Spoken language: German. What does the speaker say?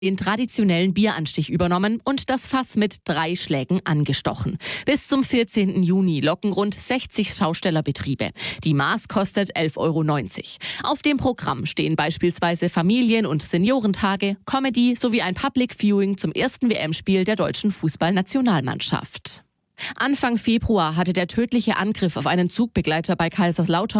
den traditionellen Bieranstich übernommen und das Fass mit 3 Schlägen angestochen. Bis zum 14. Juni locken rund 60 Schaustellerbetriebe. Die Maß kostet 11,90 €. Auf dem Programm stehen beispielsweise Familien- und Seniorentage, Comedy sowie ein Public Viewing zum ersten WM-Spiel der deutschen Fußballnationalmannschaft. Anfang Februar hatte der tödliche Angriff auf einen Zugbegleiter bei Kaiserslautern